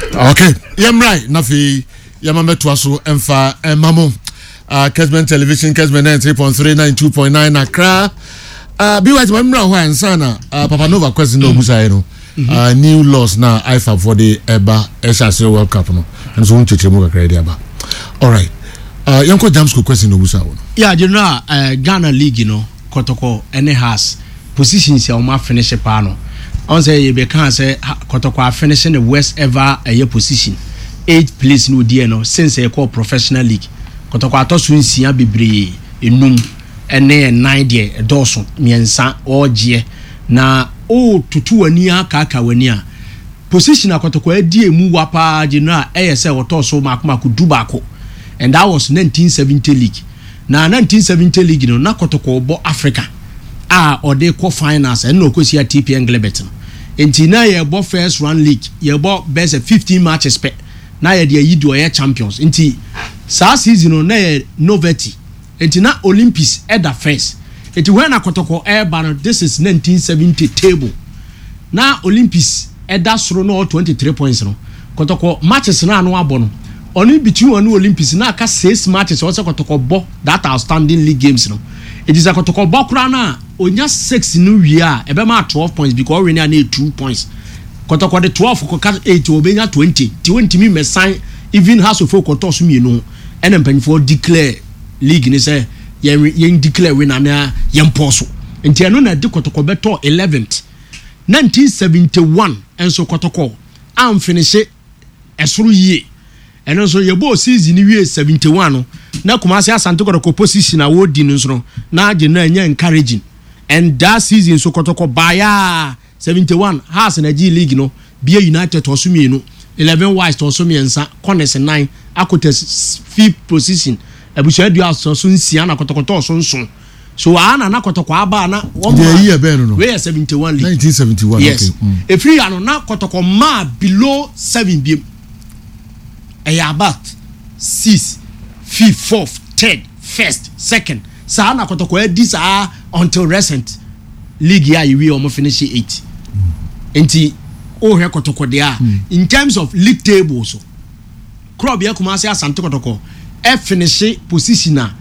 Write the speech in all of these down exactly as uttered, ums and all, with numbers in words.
Okay, yam right. Nafi yamame tuaso emfa emamo. Uh, Kesman Television, Kesman ninety-three point three, ninety-two point nine Accra. Uh, be wise, remember who and sana. Uh, Papa Nova question no Musaino. Uh, new laws now. I for for the Eba S R C World Cup no. And so on to Chemuga credit aba. All right. Uh, Yanko Jamsko question no Musaino. Yeah, you know, uh, Ghana League, you know, Kotoko, any has positions ya uma finish pano. On say you can say Kotoko finishing the worst ever a year position. Eight place no dear no since a call professional league. Kotoko atosu nsia bebre enum ene nine de edoso miensa oje na o tutu ani aka aka wani a position akotoko adi emu wapa general eye say otoso makoma ku dubako, and that was nineteen seventy league. Na nineteen seventy league no na kotoko bo Africa a ode ko finals and no kwesi T P N Glebet no enti na ye bo first round league ye bo best fifteen matches pe na ye de yido ye champions enti sa season na ye novelty enti na Olympics eda first enti when akotoko air ban this is nineteen seventy table na Olympics eda soro no twenty-three points no kotoko matches na anu abo no only between one Olympics na aka six matches also kotoko bo that outstanding league games no it is a kotoko bo kura na onya six no wi a ebe ma twelve points because we na two points kotoko the twelve ko eight obenya twenty twenty mi me sign even has of koto so mi no ene mpanifo declare league ni say yen declare we na na yen poso enti eno na de kotoko beto eleventh nineteen seventy-one enso kotoko am finish esuru yie eno so yebo season ni wie seventy-one no na Kumasi Asante Kotoko position a wodi no so na age na nya encouraging, and that season so Kotoko baya seventy-one has na G League no Bia United to so mienu eleven wise to so miensa corners nine Akotes fifth position abusu adua so so nsia na Kotoko to so nso so ana na Kotoko aba na the year be no we seventy-one league nineteen seventy-one. Yes. Okay. Mm. If you are na Kotoko ma below seven biem a about six, fifth, fourth, third, first, second. Sa na Kotoko this are until recent league ya we almost finish eight. Enti oh here Kotoko there in terms of league table so. Club ya Kumasi Asante Kotoko e finish position na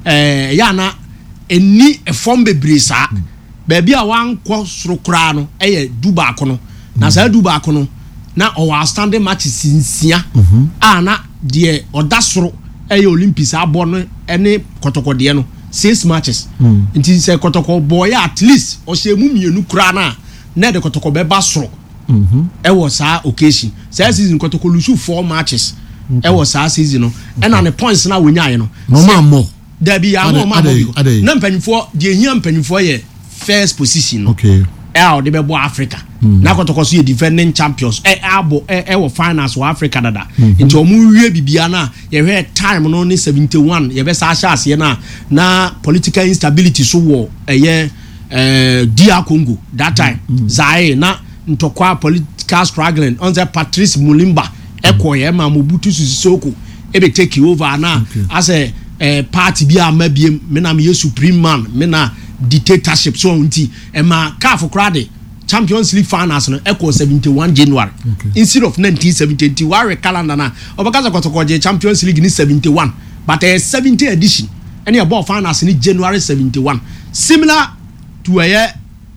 eh ya na eni e form bebre sa. Baby a wan kwo soro kra no e ye duba akono. Na sa duba akono na our outstanding matches nsia ah na de odasoro eye Olympics abo no ene Kotoko de no six matches nti say Kotoko boy at least o se mu mienu kura na na de Kotoko be ba soro mhm e was a occasion say season Kotoko lose four matches e was a season no and na the points na wonya no no man more there be am more na mpanifo de ehia mpanifo ye first position no okay eh de be bo Africa na Kotoko so ye defending champions eh abo eh eh wo finals wo Africa dada nti omu wie bibia na ye hwe time no ni seventy-one ye be sa sha ase na na political instability so wo eh eh D R Congo that time Zaire na ntokwa political struggling on the Patrice Mulimba ekoye ma Mobutu Sisoko e be take over na as a party bia ma biem me na me supreme man me na dictatorship so nti e ma C A F crowd Champions League finals no equal seventy-one January okay. Instead of nineteen seventy ware calendar na obakaza Kotoko je Champions League ni seventy-one but a seventy edition any about finals ni January seventy-one similar to a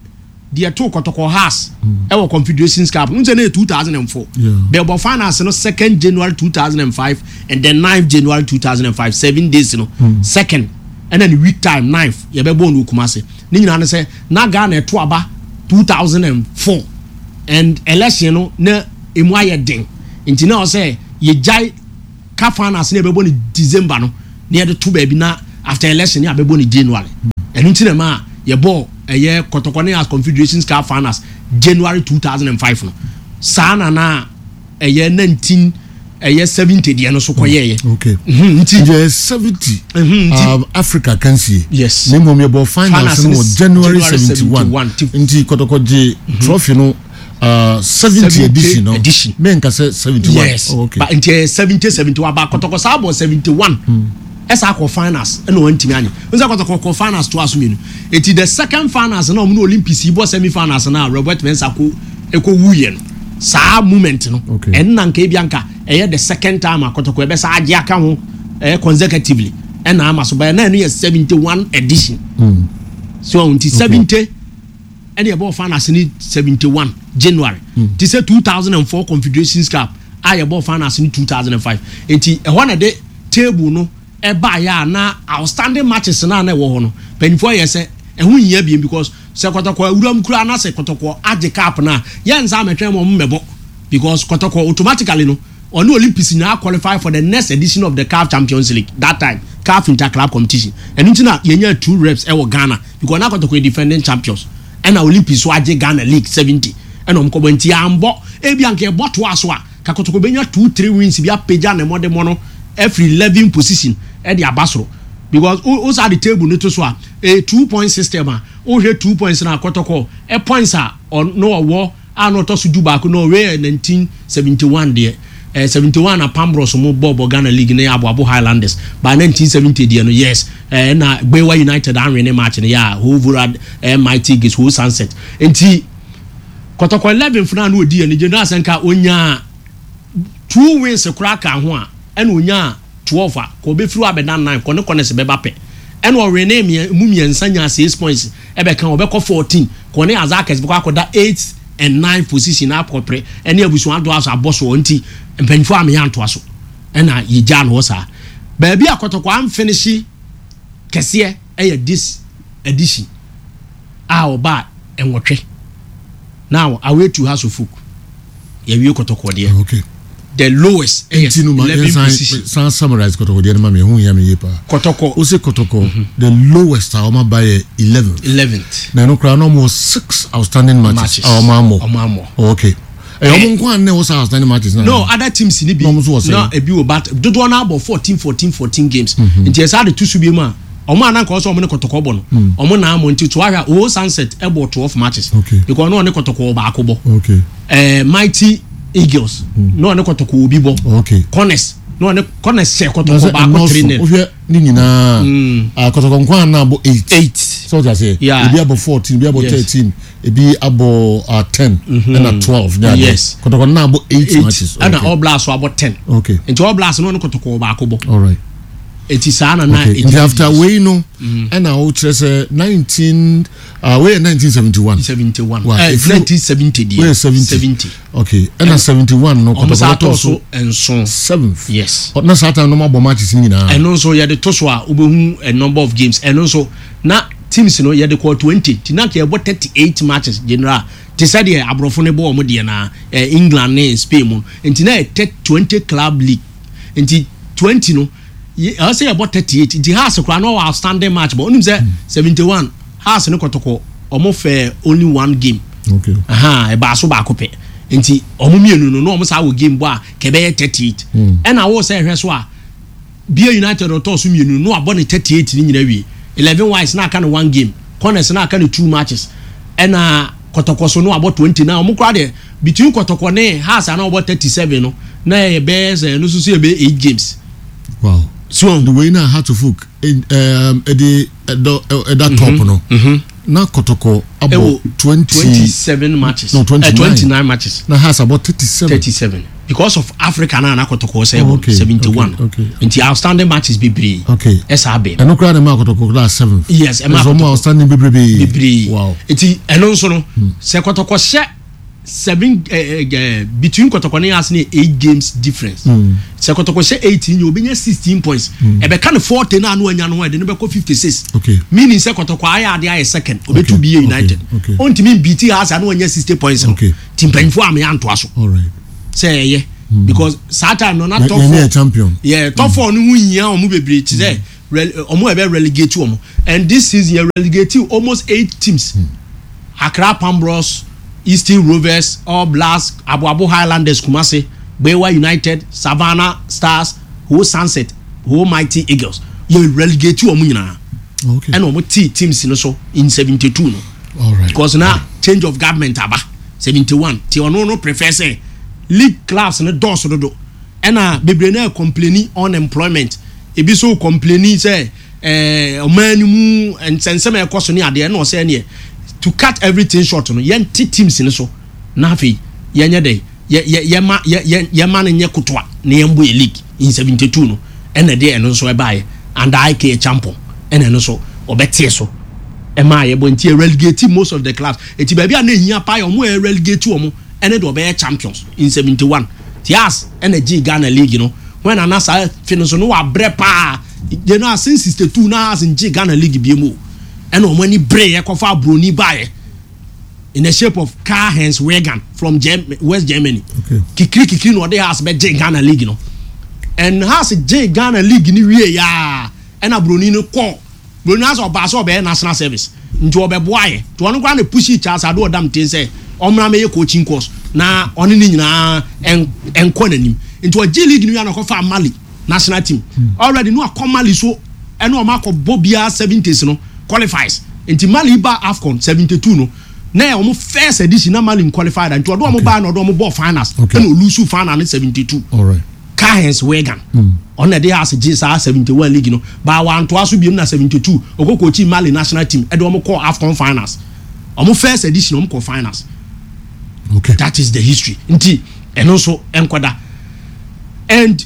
the two Kotoko has mm. our Confederations Cup unse two thousand four yeah. The about finals no second January two thousand five and then ninth January two thousand five seven days no mm. second and then week time ninth ye be born Kumasi ni nyina say na Ghana to aba two thousand four and election no na emu aye den nti na o say ye jai ka finals na be born December no na ye de to ba bi na after election ya be born January enu nti na ma ye ball eye Kotoko ne as Confederations Cup finals January two thousand five no sana na eye nineteen eye seventy de no so koye okay nti je seventy um Africa can see yes name me ball finals no January seventy-one nti Kotoko je trophy no uh seventy edition no me nka say seventy-one yes oh, okay but nti seventy seventy-one ba Kotoko sa ball seventy-one esa ko finals e no wantimi anye nza Kotoko ko finals to aso mienu eti the second finals na omo Olympics ibo semi finals na Robert Mensah ko eko wuye no saa moment no okay. and nanka ebianka eh the second time akotoko ebe sa age aka ho eh consecutively and na amaso by na no ye seventy-one edition mm. so until okay. seventy and about finance ni seventy-one January mm. this is two thousand four Confederations Cup I about finance ni two thousand five enti e one de table no e ba ya na outstanding matches na na e wo ho no penfo ye se e hu nya biem because se kotoko awuram kura na se kotoko age cup na ye nza metwen mo mmebo because kotoko automatically no on Olympics now qualify for the next edition of the C A F Champions League that time C A F Interclub competition and until you need two reps e Ghana because now kotoko defending champions and Olympics so age Ghana League seventy and om ko benti ambo e bia nke boto aso a ka kotoko benya two three wins bia peja na mo de mo no every eleven position e di abasoro because who's at the table no to so a two point system a o hwe two points na kotoko e points a no owo a no to so du back no we nineteen seventy-one there uh, seventy-one na Pambros mo Bobo Ghana League na Abo Abo Highlanders by nineteen seventy there no yes uh, na Gbewa United and win match na ya Hoover uh, Mighty Eagles who Sunset enti kotoko eleven funa no odi ani general senka onya two wins kura ka ho a ena onya twelve a ko be fru abeda nine ko ne ko ne se beba pe ena o rene mu miensa nya six points e be kan o be ko fourteen ko ne Azakes be ko akoda eight and nine position up kopre ena abusu ado aso aboso nti mpanfo am ya nto aso ena yija no sa ba bia kotoko am finish kese e this edition a oba enwotwe now away to House of Folk ye wi kotoko de okay the lowest eleven position san summarize kotoko de ma me hu ya me yepa kotoko o se kotoko mm-hmm. the lowest a ma by eleventh eleventh na no kra no more six outstanding matches a ma mo okay eh o mo kwan ne was outstanding matches na no other teams ni bi no e bi o bat dodo na about fourteen fourteen fourteen games nti esa de tusu bi ma omo anan ko so omo ne kotoko bo no omo na amo nti to ahwa o Sunset e bo twelve matches because no ne kotoko ba akobo okay eh Mighty Eagles mm. no ne kotoko obi bo okay Corners no ne Corners se kotoko ba ko three nil ohwe ni nyina ah kotoko nkwan na abo eight eight so just say e bi abo fourteen bi abo thirteen e bi abo ten and twelve yes kotoko na abo eight matches and All Blacks so abo ten okay and All Blacks no ne kotoko ba akobo all right it is ana na it after we no and I will say nineteen uh we nineteen seventy-one seventy-one nineteen seventy we seventy okay and seventy-one no kotoko so enso seventh yes but na satan no mabo matches ni na and also ya de to so a obehu a number of games and also na teams no ya de call twenty tina ke about thirty-eight matches general ti said the abrofo ne bo mo de na England na Spain mo ntina twenty club league nti twenty no I say about thirty-eight the house kra no outstanding match but onim say seventy-one house ne kotoko omo fair only one game okay aha e ba so ba ko pe nti omo mienu no no omo sa wo game bo a ke be thirty-eight and I was say hwe so a Bia United or to so mienu no abone thirty-eight ni nyina wi eleven wise na aka no one game Corners na aka no two matches and na kotoko so no about twenty na omo kra de between kotoko ne house na about thirty-seven no na e be say no so so e be eight games wow so the way na how to folk um at the at that top no na kotoko about twenty-seven matches no twenty-nine, uh, twenty-nine matches na has about thirty-seven thirty-seven because of Africa na na kotoko say oh, okay, seventy-one okay, okay. Nti outstanding matches be bree okay esa be eno kra na ma kotoko class seventh yes e ma outstanding be bree bree wow nti eno nso no se kotoko she seven uh, uh, between kotoko ne as eight games difference mm. se kotoko she eighteen you obenya sixteen points mm. e be kan forty na anu anya no e de no be ko fifty-six okay meaning se kotoko aya de aya second obetu okay. Be United okay. On to mean B T has anu anya sixty points okay. Team panfo am ya nto aso all right say yeah mm. because Satan no na top four yeah champion yeah top four no hunya omo bebre ti say omo e be relegate omo and this season you relegate almost eight teams mm. Accra Pambros Eastern Rovers, All Blacks, Abo Abo Highlanders, Kumasi, Gbewa United, Savannah Stars, who Sunset, who Mighty Eagles. You relegate you omunyina. Okay. And omo T teams no so in seventy-two no. All right. Because now change of government aba seventy-one. Ti ono no prefer say league clubs no do so do. And na bebre na complaining unemployment. E bi so complaining say eh omanimu and sensem e koso ni ade na o say ne to cut everything short no yen teams ni so na afi yenye dey ye ye ye ma ye ye ma ne nye kotwa ne yembo e league in seventy-two no ene de eno so e bae and I K champion ene no so obetie so e ma ye bo ntie relegate most of the clubs eti ba bia na hia pa yo mo e relegate wo mo ene de obe champions in seventy-one tias ene G Ghana league no when anasa finish no wa bre pa you know since sixty-two na as in G Ghana league bi mo ene o mo ni bre ye kofa broni bae in the shape of Karl-Heinz Wagen from Gem- West Germany. Okay. Kikri kikri no they has be J Ghana League no. And has J Ghana League ni wie ya. And a Bruni no call. Bruni has oba so be national service. Nti obe boaye. To ono kwa na push each as ado dam tin say omra me coaching course na oni ni nyina en enko nanim. Nti o J League ni ya na ko fa Mali national team. Hmm. Already no akọ Mali so ene o ma ko Bobia seventies no qualifies. Nti Mali ba AFCON seventy-two no. Now omo first edition na Mali qualified and to do omo ba na do omo ball finals and o lose final in seventy-two. All right. Karl-Heinz Wagen. Mm. On the day as G S R seventy-one league no. Ba wan to aso bi na seventy-two. Oko coach Mali national team e do omo call AFCON finals. Omo first edition omo call finals. Okay. That is the history. Nti eno so enkwada. And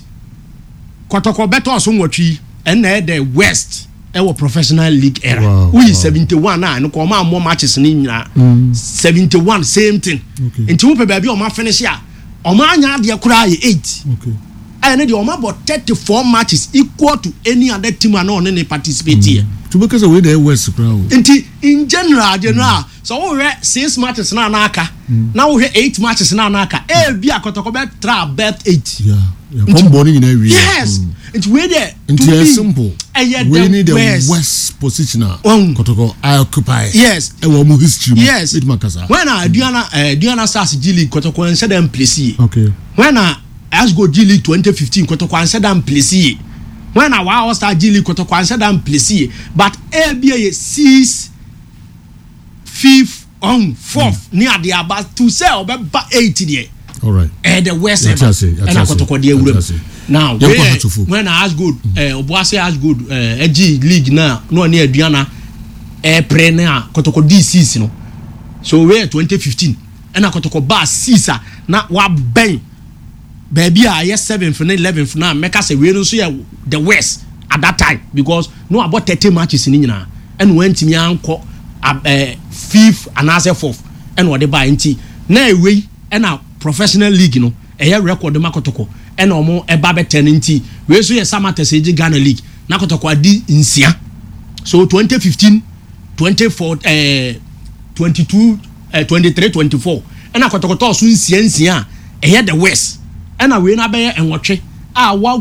Kotoko beto so nwotwi and the West our professional league era. Wow, we wow. seventy-one na no ko ma more matches ni nyina. Mm. seventy-one same thing. Okay. Nti wo pe ba bi o ma finish ya. O ma anya de kura ye eight. Okay. And the o ma about thirty-four matches equal to any other team and on any participate mm. here. To because away the West crowd. Nti in general general mm. so wo re six matches na na aka. Mm. Now we eight matches na na aka. Eh bi akotoko be tra bet eight. Yeah. Yeah. Come morning in every yes. Mm. It's way there. It's simple. We need the West, West position. Um, Kotoko I occupy. Yes. E wo mu history. Yes. With Makasa. When I Diana uh, Diana Stars G League Kotoko and said them place. Okay. When I Asgo G League twenty fifteen Kotoko and said them place. When I Wow Star G League Kotoko and said them place. But A B A six, fifth, on fourth mm. near the about to sell but eighty there. All right. And the West End. And I Kotoko there. Now when, when I ask good, uh, Obuasi ask good, uh, G League now no near Diana, eh, pre na Kotoko D C no. So we twenty fifteen, and I Kotoko bar Caesar na wa bang, baby I yes seventh and eleventh now. Make us say we don't see the West at that time because no about thirty matches in India, and went to me uncle uh, fifth and answer fourth, and what they buy into now we and our professional league you know a record the Makotoko. And omo eba be ten nti we so ye samata seji Ghana League na Kotoko adi nsia so twenty fifteen twenty-four eh twenty-two eh twenty-three twenty-four and Kotoko to so nsia nsia eh the West and we na be enwotwe a wa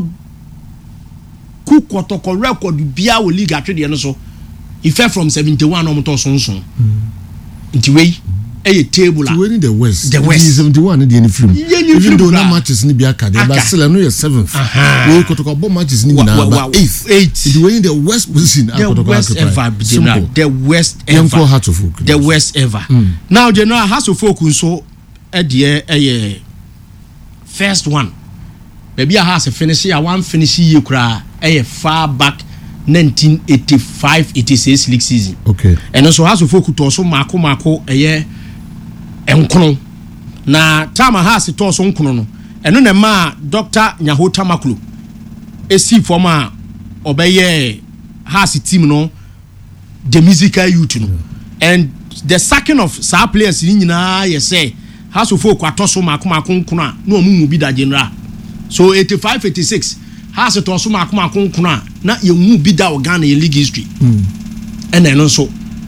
ku Kotoko record bia wo league atwede no so e fell from seventy-one omo to so nso nti we a table to win the West. The West. seventy-one in the film. Even though no matches ni biaka, but Aka. still I know you're seventh. We could talk about matches ni na but eighth. Eighth. It win the West position. The West ever. Simple. The West Young ever. Heart of Folk. The West ever. Mm. Now General Heart of Folk so at the uh, first one. Maybe I has a finish here. One finish here. Kura a far back. nineteen eighty-five eighty-six league season. Okay. And also Heart of Folk to also Marco Marco a year. Enkono na tama ha se to so nkono no eno na ma Doctor Nyahota Maklo esi former obeye ha se team no the musical youth no yeah. And the sacking of sa players ni nyina ye say ha so folk atoso mako mako nkono a na omu bi da general so eighty-five eighty-six ha se to so mako mako nkono a na ye mu bi da Ghana league history mm. And eno so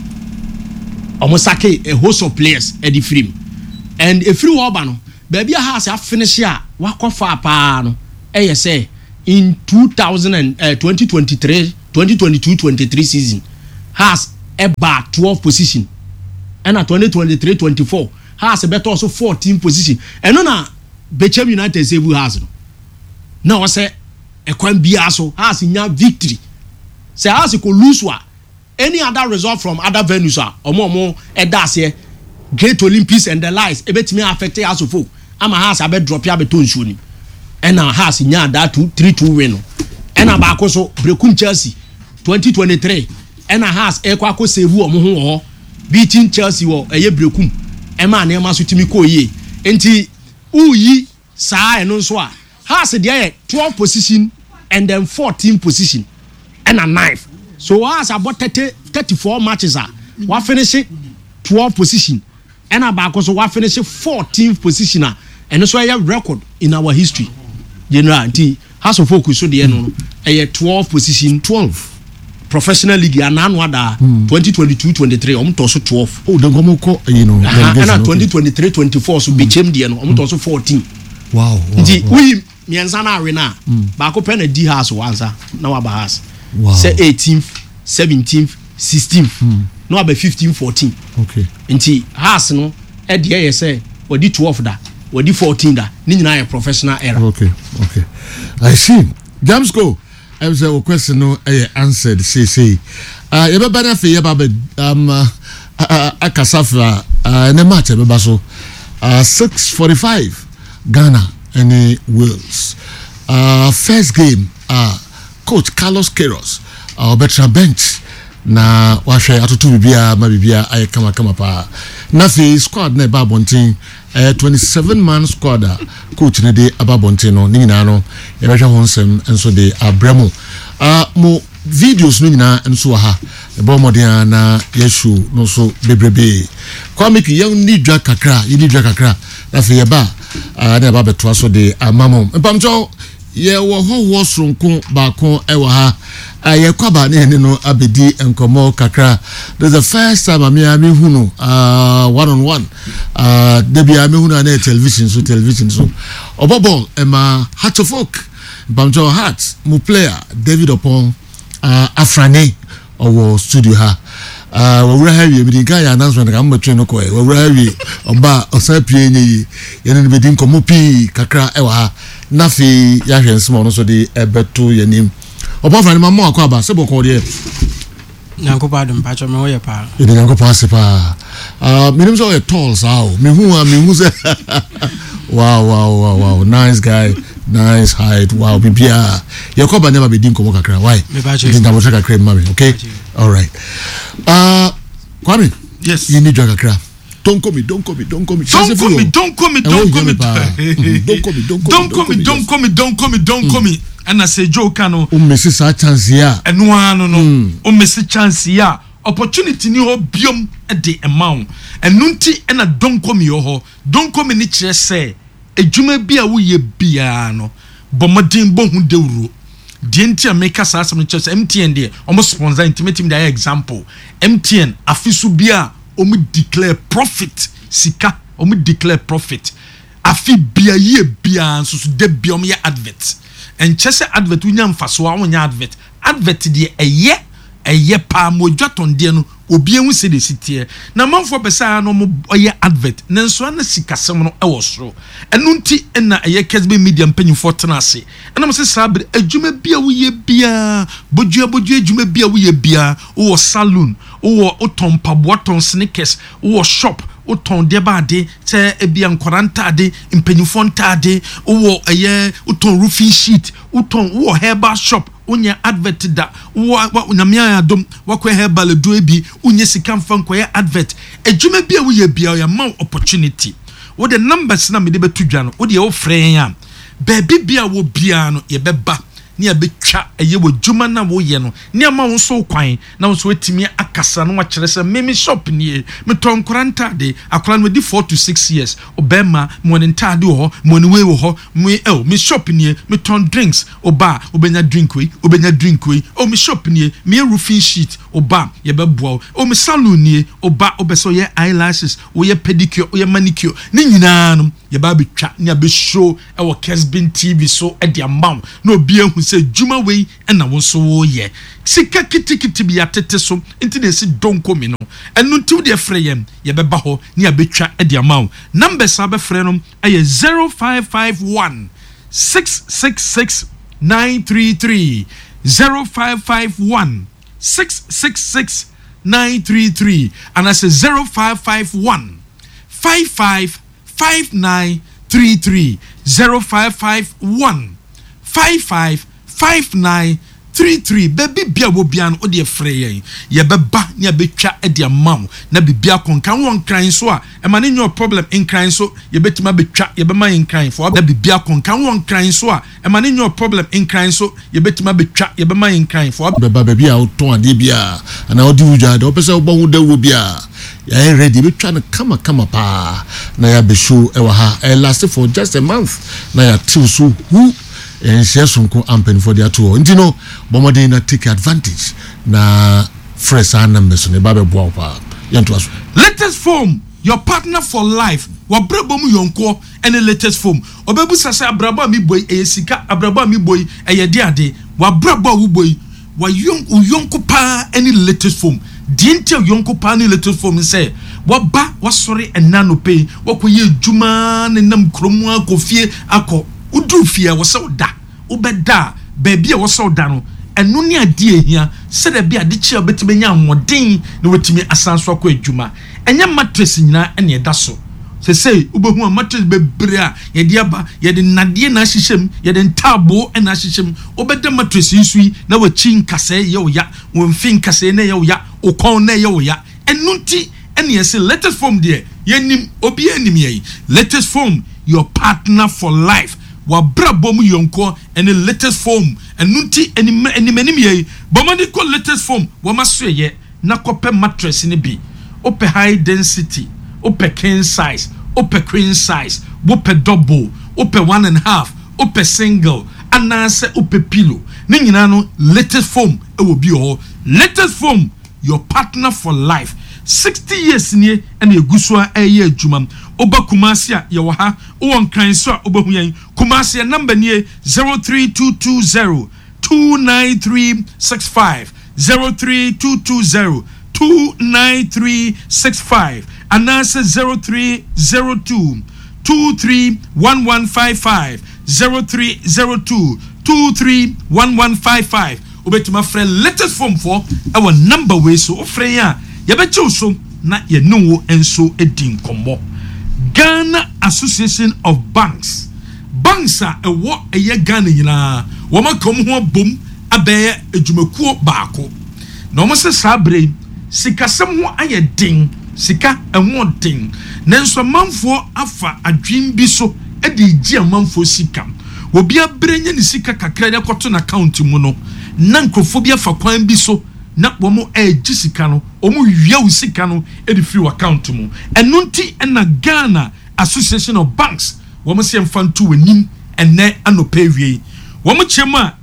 almost a host of players at the film. And if you are no, baby has a finish here, walk off a pan, A S A in two thousand and uh, twenty twenty-three, twenty twenty-two, twenty-three season has a bar twelve position. And at twenty twenty-three, twenty-four has a better also fourteen position. And on a Bechem United save has no. Now I say a coin be also has in your victory. Say has a lose one. Any other result from other venues are or more more a das here great Olympics and the lies a bit me affected as of folk. I'm a house I bet drop ya beton shooting and our house in ya that two three two win and a back also Brecum Chelsea twenty twenty-three and a house Equaco save or more beating Chelsea or a ye Brecum a man near Masutimi ko ye enti uyi saa eno nso a Haas dey twelve position and then fourteen position and a ninth. So Haas about thirty, thirty-four matches are we finish twelve position and about so we finish fourteenth position and so a record in our history. General T Haas of focus so the end a twelve position twelve professional league and another twenty twenty-two twenty-three um to so twelve. Oh, don't go ko you know. And twenty twenty-three twenty-four so became the um to so fourteen. Wow. Nti we mianza na arena ba ko pe na di Haas wansa na wa ba Haas. Wow. Say eighteenth, seventeenth, sixteenth. No about fifteen, fourteen. Okay. Nti Haas no e de ye say we di twelve da, we di fourteen da. Ni nyina ye professional era. Okay. Okay. I see. James go. I was a question no eh answered say say. Ah ye be bana fe ye ba be um akasafa uh na match e be ba so. Uh six forty-five Ghana and Wales. Uh first game uh coach Carlos Queiroz uh betra bench na wahwe atoto bibia ma bibia ay kama kama pa na fi squad na ba bonten eh twenty-seven man squad coach ne de aba bonten no nyina no e behwe ho nsem enso de abramo ah mo videos no nyina enso ha e bo modern na yeshu no so bebrebe kwa meki yan ni dwa kakra yi ni dwa kakra na fi ye ba ah na ba beto so de amamo mpamcho ye wo ho wo sonko ba ko e wa ha aye kwaba ne ne no abedi enkomo kakra. This is the first time I'm here hu no uh one on one uh debi am hu na television so television so obobol ema Hatofok Bamjo Hearts mu player David Opon uh Afrane owo studio ha uh we wura hawi bi dinka ya announcement ka mbatwe no ko we wura hawi oba osapie nyi ye ne bedi enkomo pi kakra e wa ha na fi ya hwe nsemo no so de ebeto yanim oba fani mama akwa ba sebo ko de Nyankopa adum pacho me hoye pa e de nyankopa se pa ah minim so e tall sao me hu a me hu se wow wow wow wow nice guy nice height wow bibia yakoba never be din komo kakra why me pacho din da kakra cream mami okay all right ah Kwame yes you need kakra don't call me don't call me don't call me don't call me don't call me don't call me don't call me don't call me don't call me don't call me don't call me and I say Joe Kano o messi sa chance ya and no no o messi chance ya opportunity ni ho biom e de amount and nunti and a don't call me ho don't call me ni kire say adwuma bia wo ye bia no bomodin bo hu dewuro de nti a make us asem church M T N de almost sponsor intimate team there example M T N afisu bia o me declare profit sika o me declare profit afi bia ye bia so so de bia o me advert and chese advert unya mfaso a wonya advert advert de eye eye pa modwaton de no obi ehu se de sitie na manfo besa no mo oye advert nanso na sikasem no e wo so enu nti na eye Kesbe media mpanyin for tenase na mo se sabre adwuma bia wo ye bia bodua bodua adwuma bia wo ye bia wo saloon wo oton paboaton sneakers wo shop uton deba de se ebia nkoranta de mpenyifo ntade wo eye uton roofing sheet uton wo herbal shop unya advert da wo nyamia adom wakwa herbal do ebi unye sika mfa nkoye advert adwuma bia wo ye bia ya ma opportunity wo the numbers na me de betudwa no wo de wo frɛ ya baabi bia wo bia no ye beba ni abetwa eye wo dwuma na wo ye no ni ama wo so kwan na wo so etimi akasa no wa kyerɛ sɛ meme shop ni me ton koranta de akora no di four to six years obema mo ne ntade ho mo ne we wo ho me oh me shop ni me ton drinks oba obenya drink we obenya drink we oh me shop ni me roofing sheet oba ye beboa oh me salon ni oba obeso ye eyelashes wo ye pedicure wo ye manicure ni nyina no ye ba betwa ni abe show e wo Kesbe T V so e de amount no obi ehu se juma we e na wo so wo ye sika kitikiti bi atete so enti na si donko mi no enu nti de frɛ yem ye beba ho ni abetwa e de amount numbers abe frɛ no e zero five five one six six six nine three three zero five five one six six six nine three three and I say zero five five one five five five nine three three zero five five one five five five nine three three baby bia wo bia no ode frɛ yen ye beba ne abetwa ade amam na bibia konkan won kran so a e ma ne nyo problem in kran so ye betima betwa ye bema yen kran for na bibia konkan won kran so a e ma ne nyo problem in kran so ye betima betwa ye bema yen kran for beba baby a to ade bia ana odi wuja de opese wo hu da wo bia ya ready betwa no kama kama pa na ya be show e wa ha e last for just a month na ya till so who and share sunko ampen for their tour. And you know, Bomodin na take advantage na fresh and numbers on the Babe Boapa. Latest form, your partner for life. Wabrabom yonko and the latest form. Obebu sasa abraba mi boy e sika abraba mi boy e ye diade. Wabraba wu boy wa yon yonko pa any latest form. Diente yonko pa any latest form say waba wasori enano pay wakoye juma ne nam kromu akofie akọ udu fie wo se da ubeda baby wo se da no enu ne ade ehia se da bia de chi obetime nya anwoden na wetime asanso akọ adwuma enye mattress nyina ene da so se se ubehu mattress bebre a ye de aba ye de nade na hyehyem ye de ntabo na hyehyem obeda mattress yisui na wachi nkase ye wo ya wo mfi nkase na ye wo ya okon na ye wo ya enu nti ene ye se latest form de ye nim obi anim ye latest form your partner for life wabrabom yonko and the latest form and nunti any any many ye bomani call latest form wamaso ye na kope mattress ni bi ope high density ope king size ope queen size ope double ope one and a half ope single anase ope pillow ni nyina no latest form e will be all latest form your partner for life sixty years ni and egusua eye adwuma oba kumasi a ye wo ha won kan so obahu yan kumasi number ni zero three two two zero two nine three six five zero three two two zero two nine three six five and answer zero three zero two two three one one five five zero three zero two two three one one five five obetima friend latest form for our number way so friend ya ye be so na ye no enso edin komo Ghana Association of Banks banks a ewo eye Ghana nyina wo makom ho bom abeye edwumakuo baako na mo se sabre sikasem ho aye den sika enwo den nanso manfo afa adwin bi so e de gi manfo sika obi abrenya ni sika kakra de koto na account mu no na nkrofo bi afa kwan bi so na womo e gi sika no omo wia wo sika no e de free account mu enunti na Ghana Association of Banks womo se mfantu wanim enne anope wie womo chema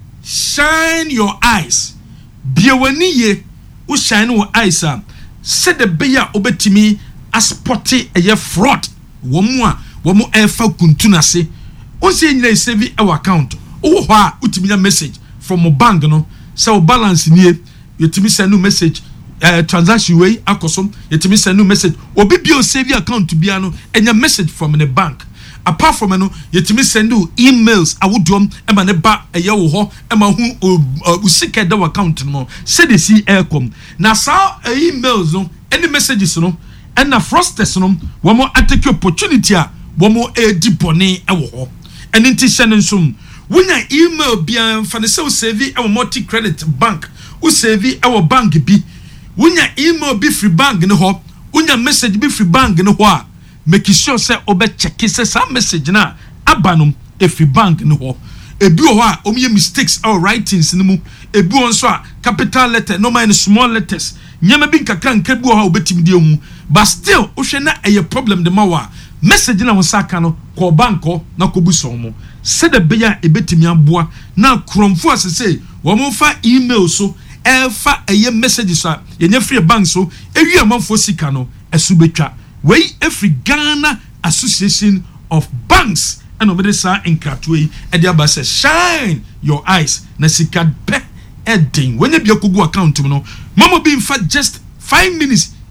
shine your eyes bia wani ye wo shine wo eyes am se de beya obetimi asporti eye fraud womo a womo e fa kuntuna se onse nyina save our account wo ho a utimi na message from mo bank no se wo balance nie yetimi send no message uh, transaction way akosom yetimi send no message obi bi o save account bia no enya message from the bank apart from no yetimi send you emails awodom e ma ne ba eye wo ho e ma hu usika da account no se de si aircom na sa emails no any messages no and na frosters no wo mo take opportunity a wo mo e di bone e wo ho eni nti hye nsum wunya email bia mfa ne se save e multi credit bank u save our bank bi wunya email bi free bank ne ho wunya message bi free bank ne ho a make sure say obe check say some message na abanum e free bank ne ho ebi ho a omiye mistakes or writings ne mu ebi on so a capital letter no mind small letters nyama bi nkaka nka bi ho a obetim die hu but still o hwe na eye problem de mawa message na wonsaka no ko banko na ko bu so mo se de beya ebetimi aboa na kromfo asese wo mo fa email so efa eye messages a yenye free bank so ewi amanfo sika no esubetwa we every Ghana Association of Banks and obede sa enkratwe e dia ba se shine your eyes na sika be edin when you be akugu account no mama be in fact just five minutes